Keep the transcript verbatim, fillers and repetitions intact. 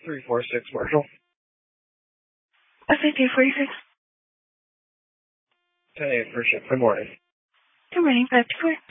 three four six Marshall. S A T forty-six. ten eight for ship. Good morning. Good morning, five two four.